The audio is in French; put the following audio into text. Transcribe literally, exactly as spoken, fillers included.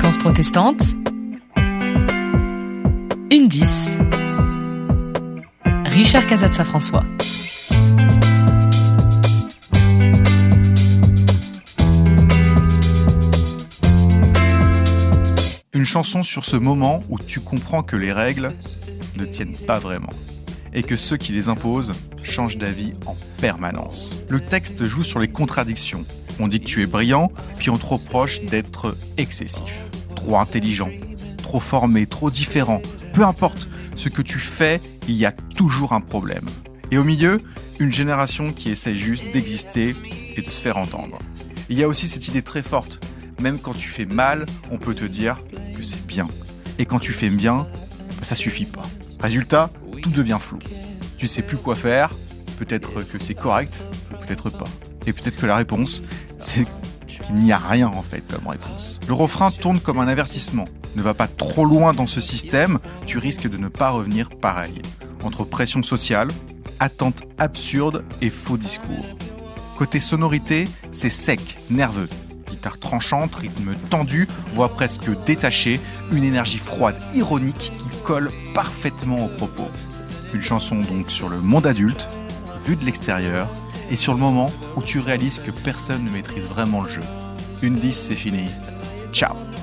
fréquence protestante. Une dix. Richard Casazza-François. Une chanson sur ce moment où tu comprends que les règles ne tiennent pas vraiment et que ceux qui les imposent changent d'avis en permanence. Le texte joue sur les contradictions. On dit que tu es brillant, puis on te reproche d'être excessif, trop intelligent, trop formé, trop différent. Peu importe ce que tu fais, il y a toujours un problème. Et au milieu, une génération qui essaie juste d'exister et de se faire entendre. Il y a aussi cette idée très forte. Même quand tu fais mal, on peut te dire que c'est bien. Et quand tu fais bien, bah ça suffit pas. Résultat, tout devient flou. Tu sais plus quoi faire, peut-être que c'est correct, peut-être pas. Et peut-être que la réponse, c'est qu'il n'y a rien en fait comme réponse. Le refrain tourne comme un avertissement. Ne va pas trop loin dans ce système, tu risques de ne pas revenir pareil. Entre pression sociale, attentes absurdes et faux discours. Côté sonorité, c'est sec, nerveux. Guitare tranchante, rythme tendu, voix presque détachée, une énergie froide, ironique qui colle parfaitement au propos. Une chanson donc sur le monde adulte, vue de l'extérieur, et sur le moment où tu réalises que personne ne maîtrise vraiment le jeu. Une dix, c'est fini. Ciao.